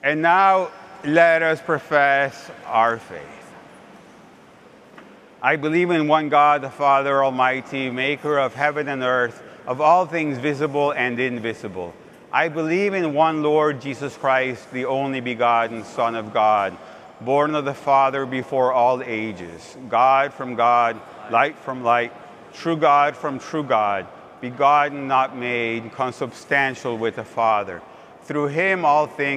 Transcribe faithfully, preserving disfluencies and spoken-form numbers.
And now let us profess our faith. I believe in one God, the Father Almighty, maker of heaven and earth, of all things visible and invisible. I believe in one Lord Jesus Christ, the only begotten Son of God, born of the Father before all ages, God from God, light from light, true God from true God, begotten, not made, consubstantial with the Father. Through him all things